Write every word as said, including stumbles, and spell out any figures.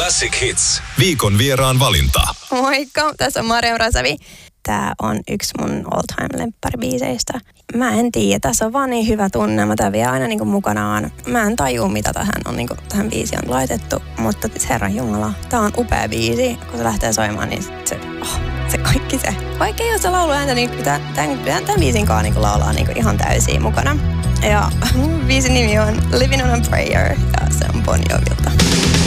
Classic Hits. Viikon vieraan valinta. Moikka, tässä on Marja Rasavi. Tää on yksi mun all-time lempparibiiseistä. Mä en tiedä, tässä on vaan niin hyvä tunne. Mä tää vie aina niinku mukanaan. Mä en tajua, mitä tähän, on, niinku, tähän biisiin on laitettu. Mutta Herran Jumala, tää on upea biisi. Kun se lähtee soimaan, niin se, oh, se kaikki se. Vaikka ei ole se lauluääntä, niin tämän, tämän, tämän biisin kanssa niinku laulaa niinku ihan täysin mukana. Ja biisin nimi on Living on a Prayer ja se on Bon Jovilta.